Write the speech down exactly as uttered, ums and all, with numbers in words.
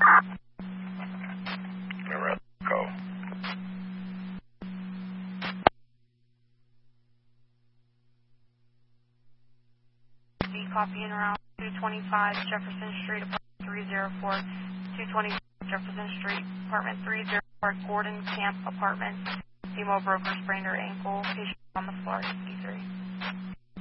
Morocco. B copy in around two twenty-five Jefferson Street, apartment three oh four, two twenty Jefferson Street, apartment three oh four, Gordon Camp Apartments. Female broker sprained her ankle. Patient on the floor, C three.